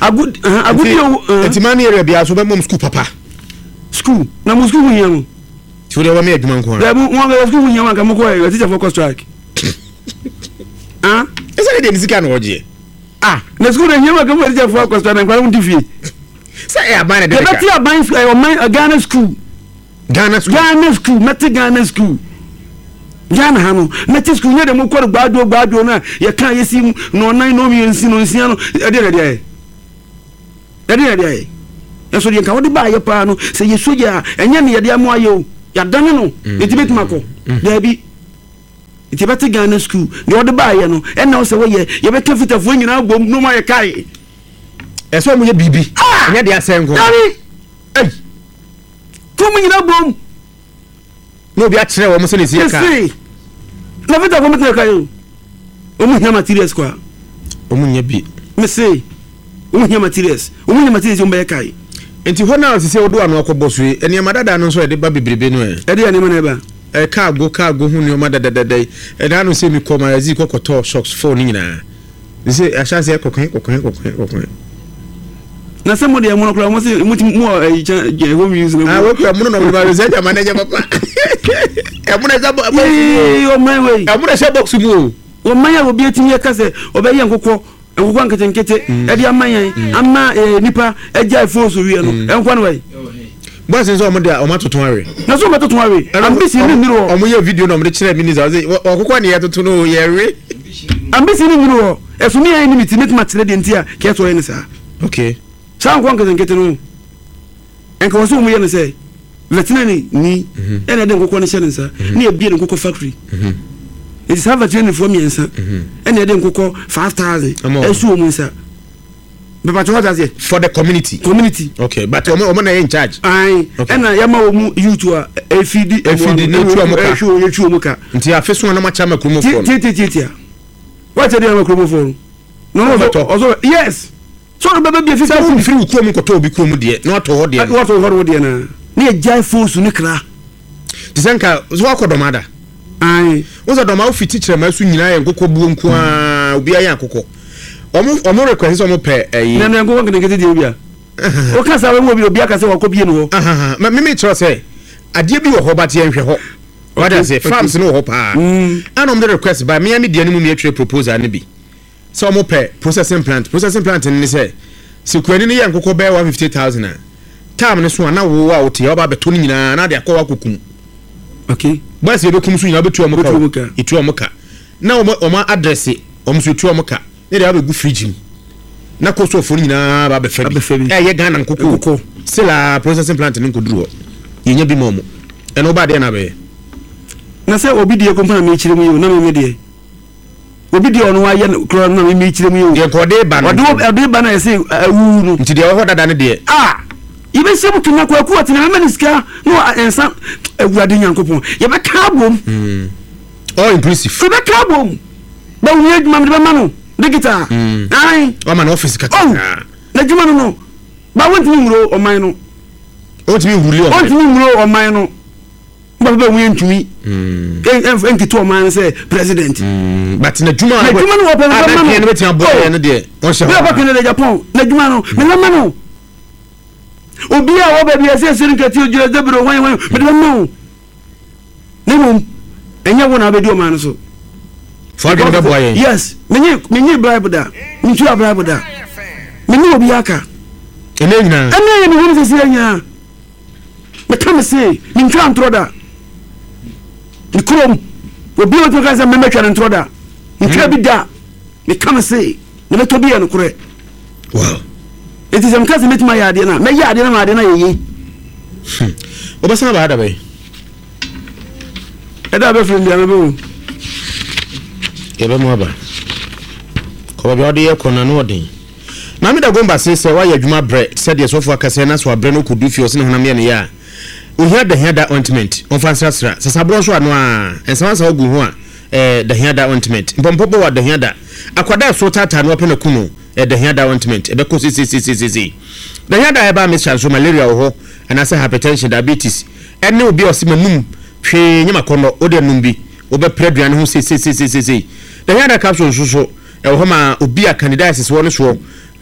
agudi etimani area bia so be mom school papa school na mo school yin no ti wo me adwuma nko da mo ga school yin wan ka mo ko e teacher for strike esa de nisika na oje na school yin wan ka mo teacher for strike na kwa mo tifie say e aban de ka be ti aban Ghana school meti Ghana school Ghana hano meti school nye de mo kworo gbado na ye kan yesi no nan no mi nsi no nsia no ade eso de kan wodi ba ye pa no se ye soja enye ne ye de amo ayo ya dane no etibetu mako da bi etibeti Ghana school de wodi ba ye no enna o se wo ye be ka fitafo nyina bom no ma ye kai eso mo ye bibi enye de asenko Como nyina bom no bi a kire wo mo so ne sie ka na vita ko metna kayo o mu nya materials kwa o mu nya bi me say o mu nya materials o mba kai enti ho na se odo anu akobosu eni amadada no so e de ba bebrebe no e de ene ma na ba cargo hu ni o madada e da no se mi ko magazi kokoto shocks phone nyina se a chance e kokon na se mo de mo no kula mo se mo ho mi use no we kula mo no ba se ja manager papa e mo na za box o my way e mo na se box mu o manya obi etimi ka se obeyi nkokọ nkete e de amanyan ama nipa eja force wi no enkwa no wai boss nso mo de o matoton awe na so matoton awe ambisi ni miro o mo ye video no mo de kire minister okokọ ne yatoto no ye re ambisi ni miro esumi ya ni miti matire de ntia ke so ye ni sa okay sa nkwa nkete no enka wo so mo ye no say veterinary ni ene de nkokọ ne hye nsa na ebie ne nkokọ factory it is have a training for me nsa ene de nkokọ 5000 esu mu nsa beba to what for the community okay but omo na in charge ena yama omu youth a FD ne tu amuka nti afeso na macha makromo for ti what dey makromo for no also yes so no bebe be fisa fu free ku mu koto obi ku mu de na to ho de na ne jai force ni kra disenka so akodomada wo so doma ofiti kire masu nyina ye nkokọ buo nku a obi ayan akokọ omo request omo pe na nkokọ ngene de obi a o ka sa we obi aka se wakọ bie no ma me tro say ade bi wo ho ba te enhwe ho wada say farms no ho pa anom the request by me de animu me atwe proposal ne bi so omo pe processing plant ni say sekwani ne ye nkokọ be 150,000 time ne so na wo a wo te oba beto ni nyina na de akọ wakokum okay basi ebe kum so nyina betu omoka itu omoka na oma address omso itu omoka ne de abegu fridge mu na koso fo nyina ba be fa bi ye Ghana nkoko sila processing plant ne nkoduru ho yenya bi momo eno ba de na be na se obi de company me chire mu yo na me de obi de ono wa ye kro na me chire mu yo ye ko de ba no de ba na ye se awu no nti de ho dada ne de ibe se butu na kwa kuwa tina maniska no ensa awurade nyankopon ye be ka bom all inclusive ye be ka bom ba wuje mam de ba manu digita o man office kata na juma no ba wonti muro o man no o ti muro o man no ba wuje ntumi enkito o man say president but na juma no o pe na manu ne betia boy ne de o she ba kan de Japan na juma no me na manu obi a wo ba bi ase sirin kati ojire debro wan me de ma ne mo enya wona be di o man so for the boy yes menye bribe da ntu a bribe da menye obi aka ene nyina me wona se nya me come say me ntu antro da ni krom obi o to ka se me metwa antro da ntu bi da me come say ne me to bi an kure wow it is because me my yard na me yard na ma de na ye obasa ba da be eda be friend ya me be ebe mo aba ko ba ode ye kona no odin na me da gomba se wa ya adwuma bre se de sofo akase na so abre no kodu fi o se ne honam ye ne ya ohia da ointment on fansasra sasabro so ano a ensawansa ogu ho a da ointment mpompopo wa da akwada so tata no pena kuno da ointment ebe ko si da eba misha so malaria wo ho anase hypertension diabetes ene obi osimanum hwe nyama kono ode numbi obe preduane ho si da capsule so ho ma obi a candidiasis wo no so